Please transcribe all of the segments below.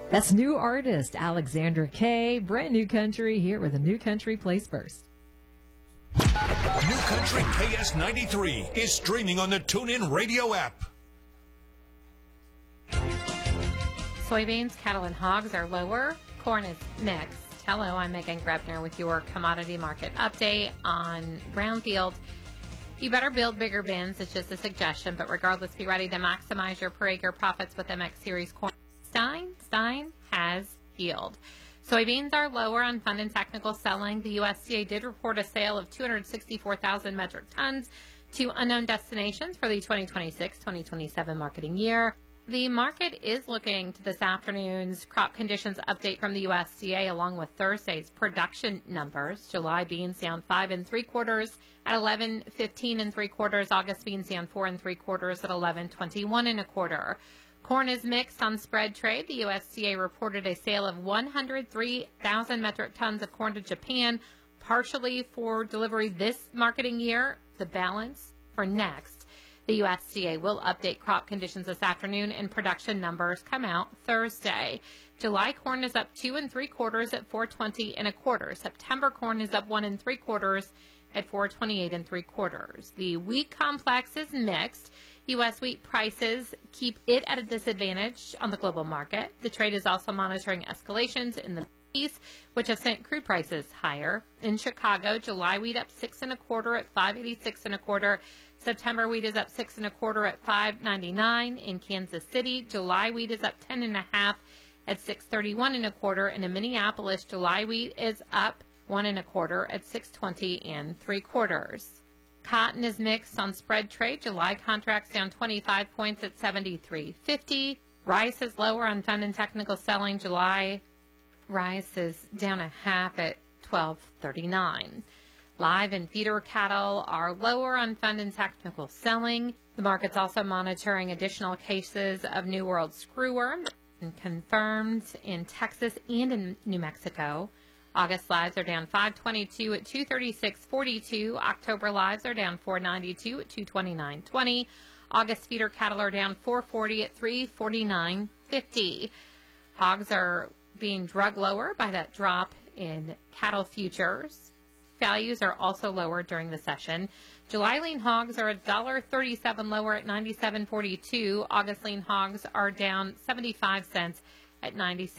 That's new artist Alexandra Kay, brand new country here with a new country plays first. New Country KS93 is streaming on the TuneIn Radio app. Soybeans, cattle, and hogs are lower. Corn is mixed. Hello, I'm Megan Grebner with your commodity market update on Brownfield. You better build bigger bins. It's just a suggestion, but regardless, be ready to maximize your per acre profits with MX Series corn. Stein has healed. Soybeans are lower on fund and technical selling. The USDA did report a sale of 264,000 metric tons to unknown destinations for the 2026-2027 marketing year. The market is looking to this afternoon's crop conditions update from the USDA along with Thursday's production numbers. July beans down 5 3/4 at 11.15 3/4. August beans down 4 3/4 at 11.21 1/4. Corn is mixed on spread trade. The USDA reported a sale of 103,000 metric tons of corn to Japan, partially for delivery this marketing year, the balance for next. The USDA will update crop conditions this afternoon, and production numbers come out Thursday. July corn is up 2 3/4 at 4.20 1/4. September corn is up 1 3/4 at 4.28 3/4. The wheat complex is mixed. U.S. wheat prices keep it at a disadvantage on the global market. The trade is also monitoring escalations in the East, which have sent crude prices higher. In Chicago, July wheat up 6 1/4 at 5.86 1/4. September wheat is up 6 1/4 at 5.99. In Kansas City, July wheat is up 10 1/2 at 6.31 1/4. And in Minneapolis, July wheat is up 1 1/4 at 6.20 3/4. Cotton is mixed on spread trade. July contracts down 25 points at 73.50. Rice is lower on fund and technical selling. July rice is down 1/2 at 12.39. Live and feeder cattle are lower on fund and technical selling. The market's also monitoring additional cases of New World screwworm confirmed in Texas and in New Mexico. August lives are down 522 at 236.42. October lives are down 492 at 229.20. August feeder cattle are down 440 at 349.50. Hogs are being drugged lower by that drop in cattle futures. Values are also lower during the session. July lean hogs are $1.37 lower at 97.42. August lean hogs are down 75 cents at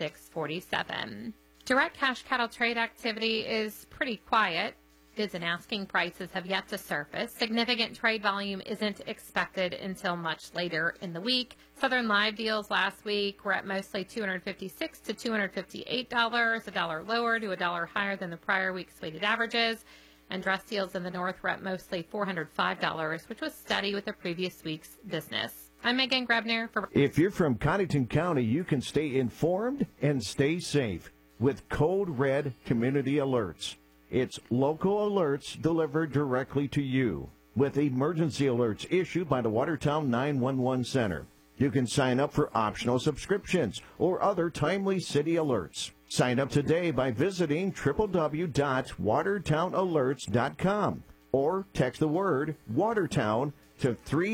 96.47. Direct cash cattle trade activity is pretty quiet. Bids and asking prices have yet to surface. Significant trade volume isn't expected until much later in the week. Southern live deals last week were at mostly $256 to $258, a dollar lower to a dollar higher than the prior week's weighted averages. And dress deals in the north were at mostly $405, which was steady with the previous week's business. I'm Megan Grebner. If you're from Cottington County, you can stay informed and stay safe with Code Red Community Alerts. It's local alerts delivered directly to you with emergency alerts issued by the Watertown 911 Center. You can sign up for optional subscriptions or other timely city alerts. Sign up today by visiting www.watertownalerts.com or text the word Watertown to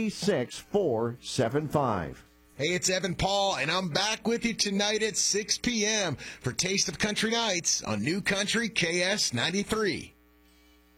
36475. Hey, it's Evan Paul, and I'm back with you tonight at 6 p.m. for Taste of Country Nights on New Country KS93.